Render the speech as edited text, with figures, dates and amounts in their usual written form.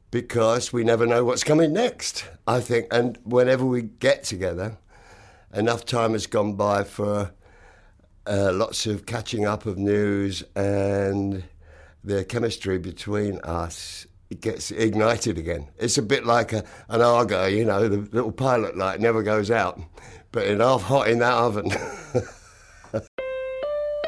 because we never know what's coming next, I think. And whenever we get together, enough time has gone by for lots of catching up of news, and the chemistry between us, it gets ignited again. It's a bit like an Argo, the little pilot light never goes out, but enough hot in that oven.